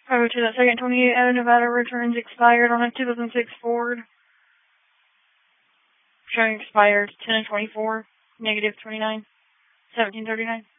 Over to that second 28 out of Nevada returns expired on a 2006 Ford. Showing expired 10 and 24, negative 29, 1739.